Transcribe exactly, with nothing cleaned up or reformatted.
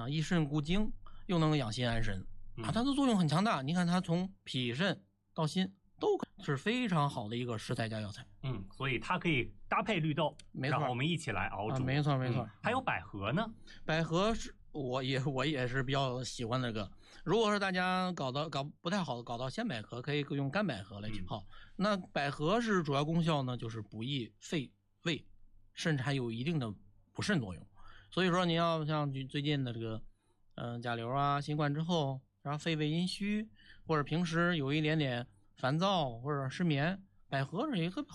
益肾固精，又能养心安神啊，它的作用很强大。你看它从脾肾到心都是非常好的一个食材加药材。 嗯，所以它可以搭配绿豆， 没错， 然后我们一起来熬煮。 啊、没错没错、 嗯。还有百合呢？ 百合是我也我也是比较喜欢的这个。如果是大家搞到搞不太好搞到鲜百合，可以用干百合来去泡。嗯、那百合是主要功效呢，就是补益肺胃，甚至还有一定的补肾作用。所以说你要像最近的这个嗯、呃、甲流啊新冠之后，然后肺胃阴虚，或者平时有一点点烦躁或者失眠，百合是一个